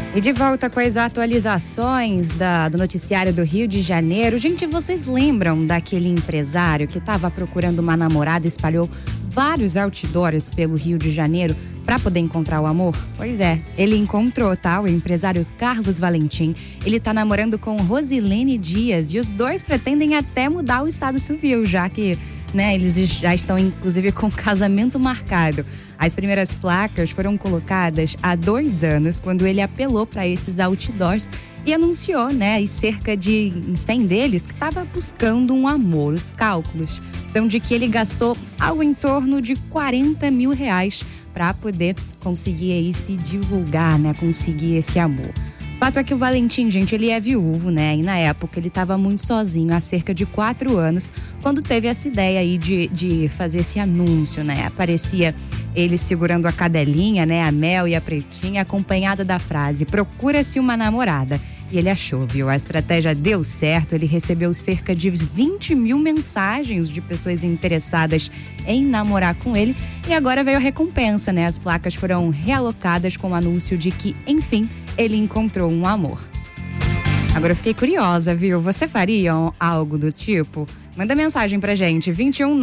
E de volta com as atualizações do noticiário do Rio de Janeiro. Gente, vocês lembram daquele empresário que estava procurando uma namorada e espalhou vários outdoors pelo Rio de Janeiro para poder encontrar o amor? Pois é, ele encontrou, tá? O empresário Carlos Valentim. Ele tá namorando com Rosilene Dias e os dois pretendem até mudar o estado civil, já que, né, eles já estão inclusive com casamento marcado. As primeiras placas foram colocadas há 2 anos, quando ele apelou para esses outdoors e anunciou, né, cerca de 100 deles que estava buscando um amor. Os cálculos são de que ele gastou algo em torno de R$40 mil para poder conseguir aí se divulgar, né, conseguir esse amor. O fato é que o Valentim, gente, ele é viúvo, né? E na época ele estava muito sozinho, há cerca de 4 anos, quando teve essa ideia aí de fazer esse anúncio, né? Aparecia ele segurando a cadelinha, né? A Mel e a Pretinha, acompanhada da frase: procura-se uma namorada. E ele achou, viu? A estratégia deu certo, ele recebeu cerca de 20 mil mensagens de pessoas interessadas em namorar com ele. E agora veio a recompensa, né? As placas foram realocadas com o anúncio de que, enfim, ele encontrou um amor. Agora eu fiquei curiosa, viu? Você faria algo do tipo? Manda mensagem pra gente,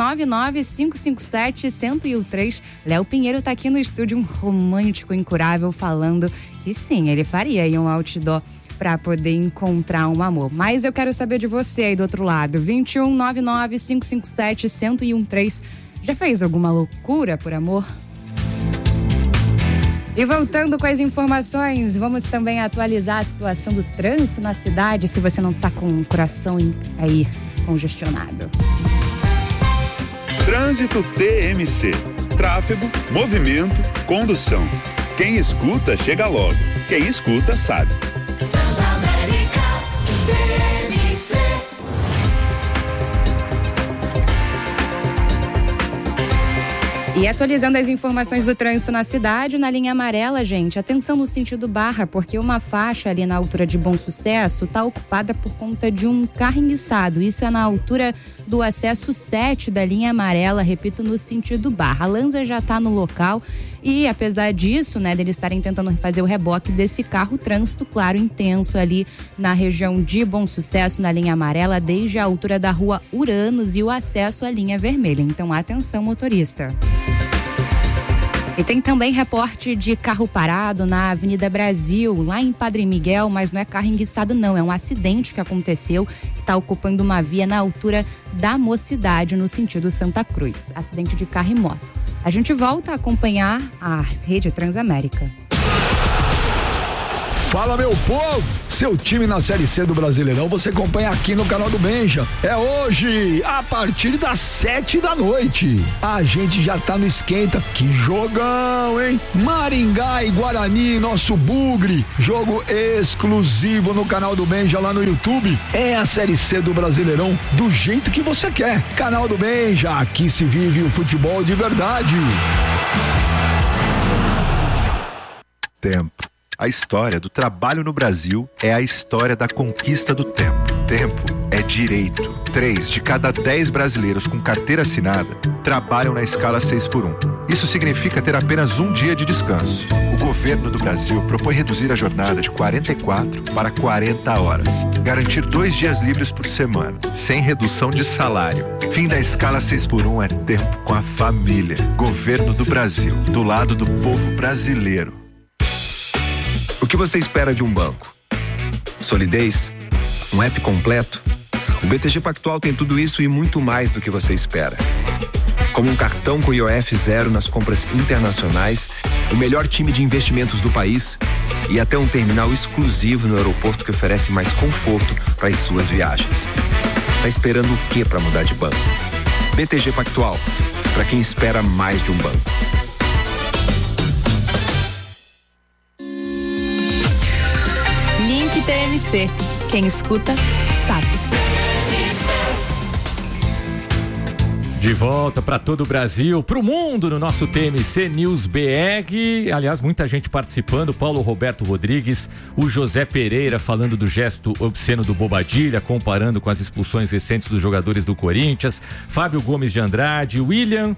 2199-557-1013. Léo Pinheiro tá aqui no estúdio, um romântico incurável, falando que sim, ele faria aí um outdoor para poder encontrar um amor. Mas eu quero saber de você aí do outro lado, 2199-557-1013. Já fez alguma loucura por amor? E voltando com as informações, vamos também atualizar a situação do trânsito na cidade, se você não tá com o coração aí congestionado. Trânsito TMC. Tráfego, movimento, condução. Quem escuta, chega logo. Quem escuta, sabe. E atualizando as informações do trânsito na cidade, na linha amarela, gente, atenção no sentido Barra, porque uma faixa ali na altura de Bom Sucesso está ocupada por conta de um carro enguiçado. Isso é na altura do acesso 7 da linha amarela, repito, no sentido Barra. A Lanza já está no local e, apesar disso, né, deles estarem tentando fazer o reboque desse carro, o trânsito, claro, intenso ali na região de Bom Sucesso, na linha amarela, desde a altura da rua Uranos e o acesso à linha vermelha. Então, atenção, motorista. E tem também reporte de carro parado na Avenida Brasil, lá em Padre Miguel, mas não é carro enguiçado não, é um acidente que aconteceu, que está ocupando uma via na altura da Mocidade, no sentido Santa Cruz. Acidente de carro e moto. A gente volta a acompanhar a Rede Transamérica. Fala, meu povo! Seu time na Série C do Brasileirão você acompanha aqui no canal do Benja. É hoje, a partir das 7 da noite. A gente já tá no esquenta. Que jogão, hein? Maringá e Guarani, nosso bugre. Jogo exclusivo no canal do Benja lá no YouTube. É a Série C do Brasileirão do jeito que você quer. Canal do Benja, aqui se vive o futebol de verdade. Tempo. A história do trabalho no Brasil é a história da conquista do tempo. Tempo é direito. 3 de cada 10 brasileiros com carteira assinada trabalham na escala 6x1. Isso significa ter apenas um dia de descanso. O governo do Brasil propõe reduzir a jornada de 44 para 40 horas. Garantir 2 dias livres por semana, sem redução de salário. Fim da escala 6x1 é tempo com a família. Governo do Brasil, do lado do povo brasileiro. O que você espera de um banco? Solidez? Um app completo? O BTG Pactual tem tudo isso e muito mais do que você espera. Como um cartão com IOF zero nas compras internacionais, o melhor time de investimentos do país e até um terminal exclusivo no aeroporto que oferece mais conforto para as suas viagens. Tá esperando o que para mudar de banco? BTG Pactual, para quem espera mais de um banco. TMC. Quem escuta, sabe. De volta para todo o Brasil, para o mundo, no nosso TMC News BR. Aliás, muita gente participando. Paulo Roberto Rodrigues, o José Pereira falando do gesto obsceno do Bobadilha, comparando com as expulsões recentes dos jogadores do Corinthians. Fábio Gomes de Andrade, William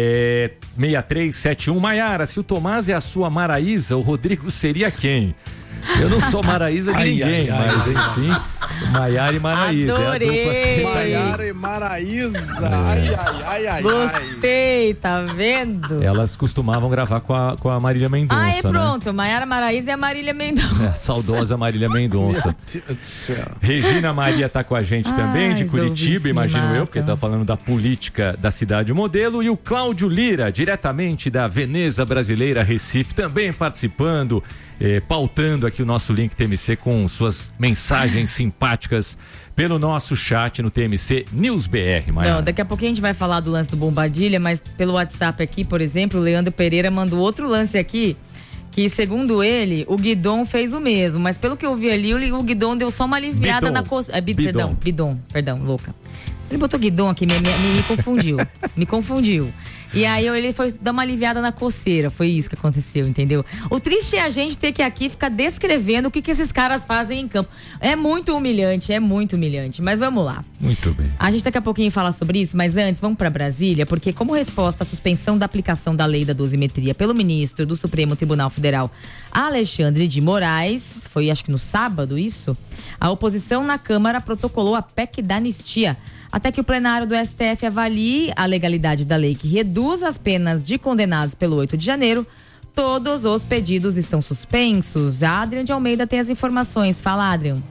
6371. Maiara, se o Tomás é a sua Maraísa, o Rodrigo seria quem? Eu não sou Maraísa de ninguém, mas enfim, Maiara e Maraísa. Adorei. É a dupla Maiara e Maraísa. Ai. Gostei, tá vendo? Elas costumavam gravar com a Marília Mendonça, pronto, né? Maiara Maraísa e a Marília Mendonça. Saudosa Marília Mendonça. Meu Deus do céu. Regina Maria tá com a gente também, de Curitiba, imagino eu, porque tá falando da política da cidade modelo. E o Cláudio Lira, diretamente da Veneza Brasileira, Recife, também participando, pautando aqui o nosso link TMC com suas mensagens simpáticas pelo nosso chat no TMC News BR, Maiara. Não, daqui a pouquinho a gente vai falar do lance do Bombadilha, mas pelo WhatsApp aqui, por exemplo, o Leandro Pereira mandou outro lance aqui, que segundo ele, o Guidon fez o mesmo, mas pelo que eu vi ali, o Guidon deu só uma aliviada Bidon. na coceira. Perdão, louca. Ele botou Guidon aqui, me confundiu. E aí ele foi dar uma aliviada na coceira, foi isso que aconteceu, entendeu? O triste é a gente ter que aqui ficar descrevendo o que esses caras fazem em campo. É muito humilhante, mas vamos lá. Muito bem. A gente daqui a pouquinho fala sobre isso, mas antes vamos para Brasília, porque como resposta à suspensão da aplicação da lei da dosimetria pelo ministro do Supremo Tribunal Federal, Alexandre de Moraes, foi acho que no sábado isso, a oposição na Câmara protocolou a PEC da anistia, até que o plenário do STF avalie a legalidade da lei que reduz as penas de condenados pelo 8 de janeiro. Todos os pedidos estão suspensos. A Adrian de Almeida tem as informações. Fala, Adrian.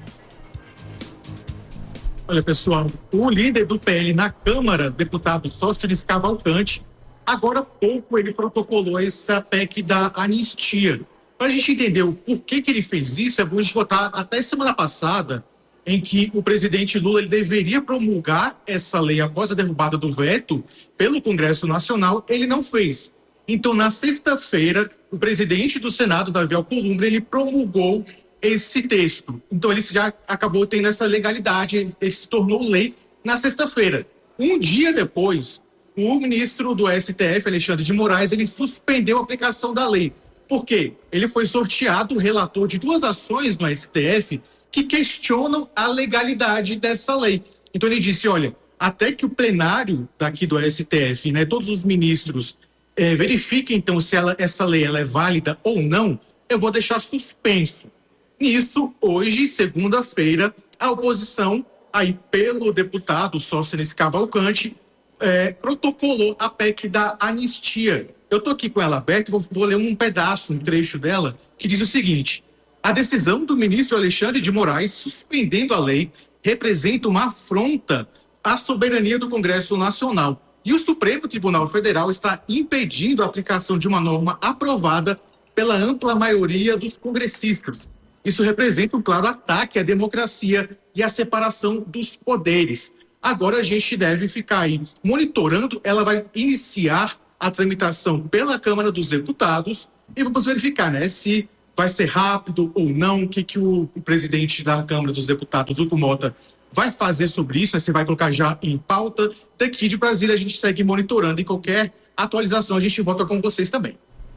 Olha, pessoal, o líder do PL na Câmara, deputado Sóstenes Cavalcante, agora há pouco ele protocolou essa PEC da anistia. Para a gente entender o porquê que ele fez isso, é bom a gente votar até semana passada, em que o presidente Lula ele deveria promulgar essa lei após a derrubada do veto pelo Congresso Nacional, ele não fez. Então, na sexta-feira, o presidente do Senado, Davi Alcolumbre, ele promulgou esse texto. Então, ele já acabou tendo essa legalidade, ele se tornou lei na sexta-feira. Um dia depois, o ministro do STF, Alexandre de Moraes, ele suspendeu a aplicação da lei. Por quê? Ele foi sorteado relator de 2 ações no STF que questionam a legalidade dessa lei. Então ele disse, olha, até que o plenário daqui do STF, né, todos os ministros verifiquem então se essa lei ela é válida ou não, eu vou deixar suspenso. Nisso, hoje, segunda-feira, a oposição, aí pelo deputado Sóstenes Cavalcante, protocolou a PEC da anistia. Eu estou aqui com ela aberta, vou ler um pedaço, um trecho dela, que diz o seguinte: a decisão do ministro Alexandre de Moraes suspendendo a lei representa uma afronta à soberania do Congresso Nacional. E o Supremo Tribunal Federal está impedindo a aplicação de uma norma aprovada pela ampla maioria dos congressistas. Isso representa um claro ataque à democracia e à separação dos poderes. Agora a gente deve ficar aí monitorando, ela vai iniciar a tramitação pela Câmara dos Deputados e vamos verificar, né, se vai ser rápido ou não, o que o presidente da Câmara dos Deputados, Hugo Mota, vai fazer sobre isso, se vai colocar já em pauta. Daqui de Brasília a gente segue monitorando e qualquer atualização a gente volta com vocês também.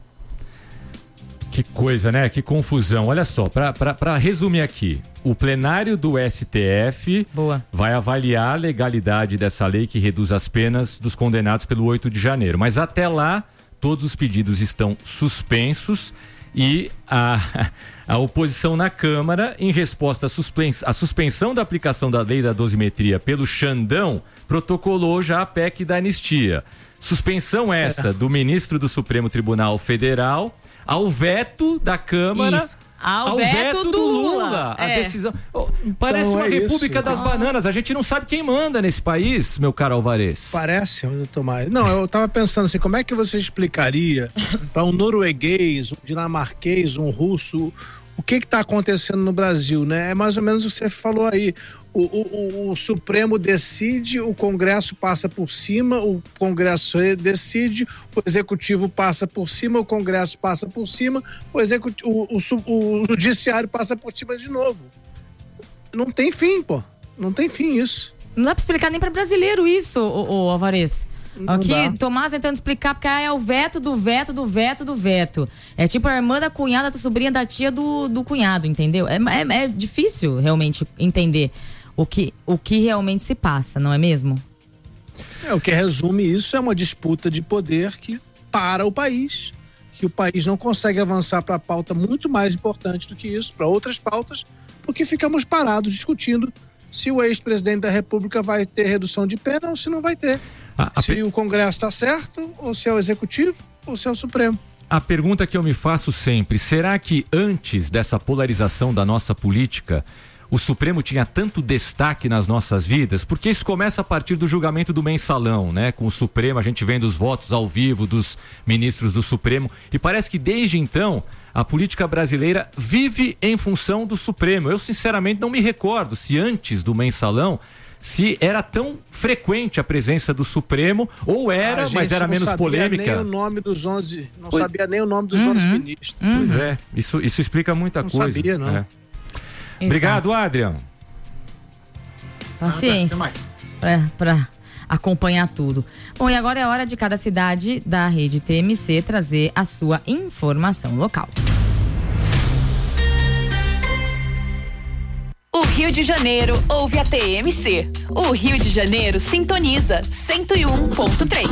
Que coisa, né? Que confusão. Olha só, para resumir aqui, o plenário do STF vai avaliar a legalidade dessa lei que reduz as penas dos condenados pelo 8 de janeiro. Mas até lá, todos os pedidos estão suspensos e a oposição na Câmara, em resposta à suspensão da aplicação da lei da dosimetria pelo Xandão, protocolou já a PEC da anistia. Suspensão essa do ministro do Supremo Tribunal Federal ao veto da Câmara. Isso. Ao veto do Lula. A decisão. Parece uma república das bananas. A gente não sabe quem manda nesse país, meu caro Alvarez. Parece, Tomás. Não, eu tava pensando assim, como é que você explicaria para um norueguês, um dinamarquês, um russo, o que está acontecendo no Brasil, né? É mais ou menos o que você falou aí. O Supremo decide, o Congresso passa por cima, o Congresso decide, o Executivo passa por cima, o Congresso passa por cima, o Judiciário passa por cima de novo. Não tem fim, pô. Não tem fim isso. Não dá pra explicar nem pra brasileiro isso, o Alvarez. Aqui, Tomás tentando explicar, porque é o veto do veto do veto do veto. É tipo a irmã da cunhada, da sobrinha da tia do cunhado, entendeu? É difícil realmente entender o que realmente se passa, não é mesmo? O que resume isso é uma disputa de poder que para o país. que o país não consegue avançar para a pauta muito mais importante do que isso, para outras pautas, porque ficamos parados discutindo se o ex-presidente da República vai ter redução de pena ou se não vai ter. Se o Congresso está certo, ou se é o Executivo, ou se é o Supremo. A pergunta que eu me faço sempre, será que antes dessa polarização da nossa política, o Supremo tinha tanto destaque nas nossas vidas? Porque isso começa a partir do julgamento do Mensalão, né? Com o Supremo, a gente vendo os votos ao vivo dos ministros do Supremo, e parece que desde então a política brasileira vive em função do Supremo. Eu sinceramente não me recordo se antes do Mensalão se era tão frequente a presença do Supremo, ou era, mas era menos polêmica. Nem o nome dos 11, não sabia nem o nome dos 11 ministros. Pois é, isso explica muita coisa. Não sabia, não. É. Obrigado, Adrian. Paciência. Para acompanhar tudo. Bom, e agora é hora de cada cidade da rede TMC trazer a sua informação local. O Rio de Janeiro ouve a TMC. O Rio de Janeiro sintoniza 101.3.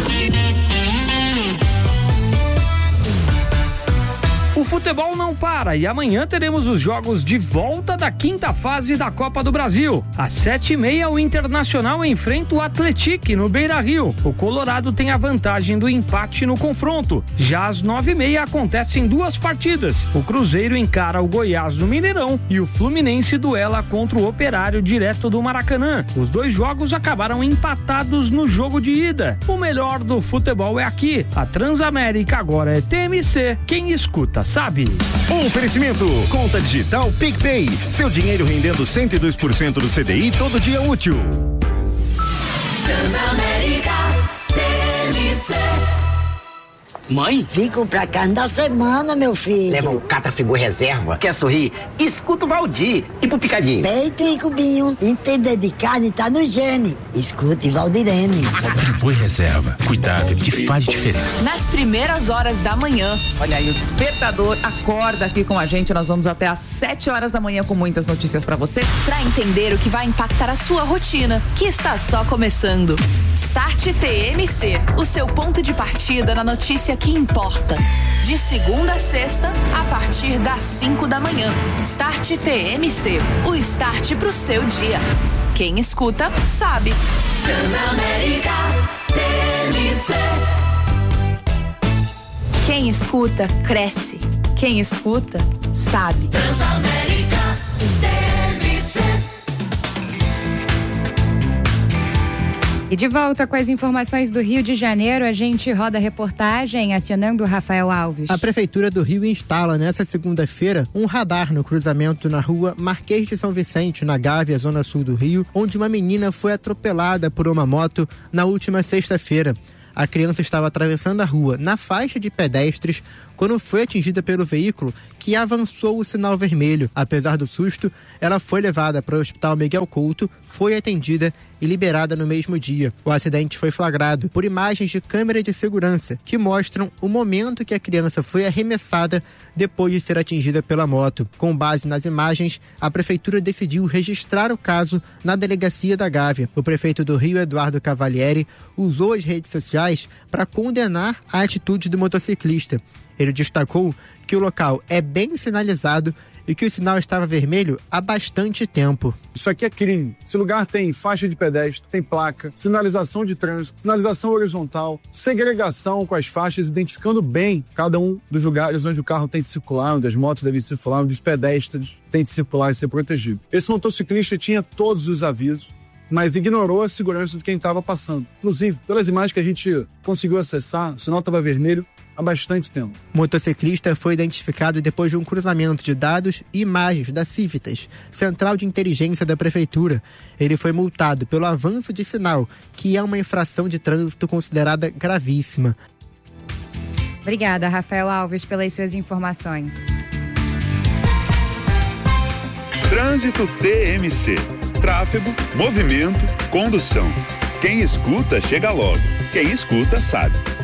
O futebol não para e amanhã teremos os jogos de volta da quinta fase da Copa do Brasil. Às 7h30, o Internacional enfrenta o Atlético no Beira-Rio. O Colorado tem a vantagem do empate no confronto. Já às 9h30 acontecem duas partidas. O Cruzeiro encara o Goiás no Mineirão e o Fluminense duela contra o Operário direto do Maracanã. Os dois jogos acabaram empatados no jogo de ida. O melhor do futebol é aqui. A Transamérica agora é TMC. Quem escuta sabe. Oferecimento, conta digital PicPay, seu dinheiro rendendo 102% do CDI todo dia útil. Transamérica, TMC. Mãe? Fico pra cada semana, meu filho. Leva um Catrafigur reserva. Quer sorrir? Escuta o Valdir. E pro Picadinho? Peito e cubinho. Entender de carne tá no gene. Escute Valdirene. Friboi reserva. Cuidado que faz diferença. Nas primeiras horas da manhã. Olha aí, o Despertador acorda aqui com a gente. Nós vamos até às 7h da manhã com muitas notícias pra você. Pra entender o que vai impactar a sua rotina, que está só começando. Start TMC, o seu ponto de partida na notícia que importa. De segunda a sexta, a partir das 5 da manhã. Start TMC, o start pro seu dia. Quem escuta, sabe. Transamérica, TMC. Quem escuta, cresce. Quem escuta, sabe. Transamérica, TMC. E de volta com as informações do Rio de Janeiro, a gente roda a reportagem acionando o Rafael Alves. A Prefeitura do Rio instala nesta segunda-feira um radar no cruzamento na rua Marquês de São Vicente, na Gávea, zona sul do Rio, onde uma menina foi atropelada por uma moto na última sexta-feira. A criança estava atravessando a rua na faixa de pedestres quando foi atingida pelo veículo que avançou o sinal vermelho. Apesar do susto, ela foi levada para o Hospital Miguel Couto, foi atendida e liberada no mesmo dia. O acidente foi flagrado por imagens de câmera de segurança que mostram o momento que a criança foi arremessada depois de ser atingida pela moto. Com base nas imagens, a Prefeitura decidiu registrar o caso na Delegacia da Gávea. O prefeito do Rio, Eduardo Cavalieri, usou as redes sociais para condenar a atitude do motociclista. Ele destacou que o local é bem sinalizado e que o sinal estava vermelho há bastante tempo. Isso aqui é crime. Esse lugar tem faixa de pedestre, tem placa, sinalização de trânsito, sinalização horizontal, segregação com as faixas, identificando bem cada um dos lugares onde o carro tem de circular, onde as motos devem circular, onde os pedestres têm de circular e ser protegido. Esse motociclista tinha todos os avisos, mas ignorou a segurança de quem estava passando. Inclusive, pelas imagens que a gente conseguiu acessar, o sinal estava vermelho há bastante tempo. O motociclista foi identificado depois de um cruzamento de dados e imagens da Civitas, Central de Inteligência da Prefeitura. Ele foi multado pelo avanço de sinal, que é uma infração de trânsito considerada gravíssima. Obrigada, Rafael Alves, pelas suas informações. Trânsito TMC. Tráfego, movimento, condução. Quem escuta, chega logo. Quem escuta, sabe.